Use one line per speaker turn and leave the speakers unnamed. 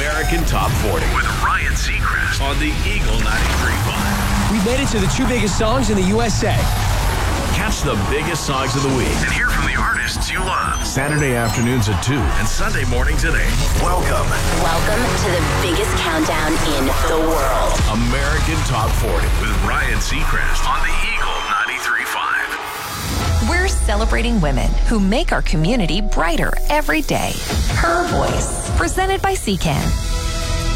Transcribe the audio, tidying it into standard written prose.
American Top 40 with Ryan Seacrest on the Eagle 93.5.
We made it to the two biggest songs in the USA.
Catch the biggest songs of the week and hear from the artists you love. Saturday afternoons at 2 and Sunday mornings at 8. Welcome
to the biggest countdown in the world.
American Top 40 with Ryan Seacrest on the Eagle 93.5.
We're celebrating women who make our community brighter every day. Her Voice, presented by CCAN.